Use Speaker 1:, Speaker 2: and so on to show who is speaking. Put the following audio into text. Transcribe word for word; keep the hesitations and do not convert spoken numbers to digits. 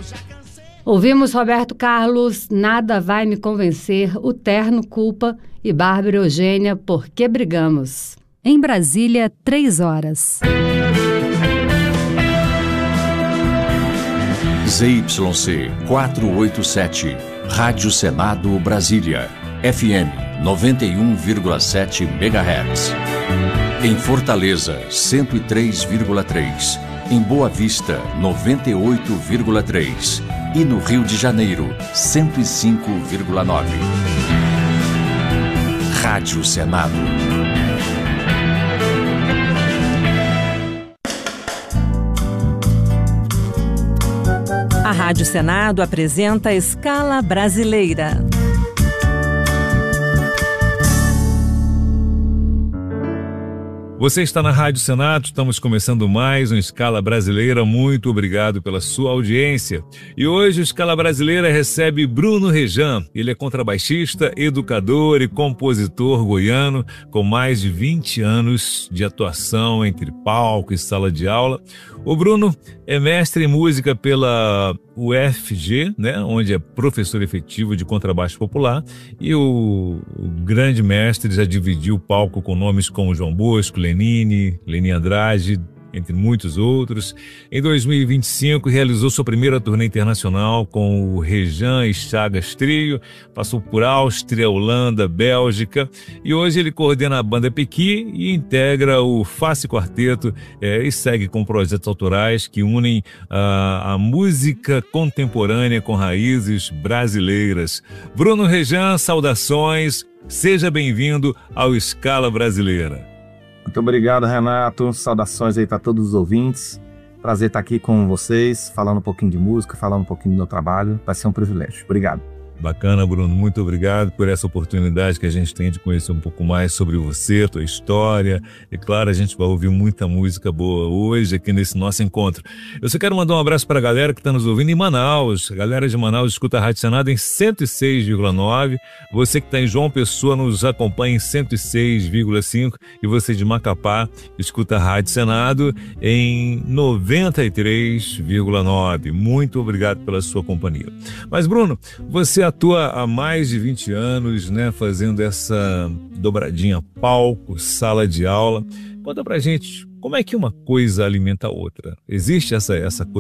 Speaker 1: Ouvimos Roberto Carlos, Nada Vai Me Convencer, O Terno Culpa e Bárbara Eugênia, Por Que Brigamos.
Speaker 2: Em Brasília, três horas.
Speaker 3: Z Y C quatrocentos e oitenta e sete, Rádio Senado Brasília, F M noventa e um vírgula sete megahertz. Em Fortaleza, cento e três vírgula três. Em Boa Vista, noventa e oito vírgula três. E no Rio de Janeiro, cento e cinco vírgula nove. Rádio Senado.
Speaker 2: A Rádio Senado apresenta a Escala Brasileira.
Speaker 4: Você está na Rádio Senado, estamos começando mais um Escala Brasileira. Muito obrigado pela sua audiência. E hoje o Escala Brasileira recebe Bruno Rejan. Ele é contrabaixista, educador e compositor goiano com mais de vinte anos de atuação entre palco e sala de aula. O Bruno é mestre em música pela U F G, né, onde é professor efetivo de contrabaixo popular, e o, o grande mestre já dividiu o palco com nomes como João Bosco, Lenine, Leni Andrade, entre muitos outros. Em dois mil e vinte e cinco, realizou sua primeira turnê internacional com o Rejan e Chagas Trio, passou por Áustria, Holanda, Bélgica, e hoje ele coordena a banda Pequi e integra o Face Quarteto é, e segue com projetos autorais que unem a, a música contemporânea com raízes brasileiras. Bruno Rejan, saudações, seja bem-vindo ao Escala Brasileira.
Speaker 5: Muito obrigado, Renato. Saudações aí para todos os ouvintes. Prazer estar aqui com vocês, falando um pouquinho de música, falando um pouquinho do meu trabalho. Vai ser um privilégio. Obrigado.
Speaker 4: Bacana, Bruno. Muito obrigado por essa oportunidade que a gente tem de conhecer um pouco mais sobre você, tua história. E claro, a gente vai ouvir muita música boa hoje aqui nesse nosso encontro. Eu só quero mandar um abraço para a galera que está nos ouvindo em Manaus. A galera de Manaus escuta a Rádio Senado em cento e seis vírgula nove. Você que está em João Pessoa nos acompanha em cento e seis vírgula cinco. E você de Macapá escuta a Rádio Senado em noventa e três vírgula nove. Muito obrigado pela sua companhia. Mas, Bruno, você atua há mais de vinte anos, né, fazendo essa dobradinha palco, sala de aula. Conta pra gente, como é que uma coisa alimenta a outra? Existe essa, essa coisa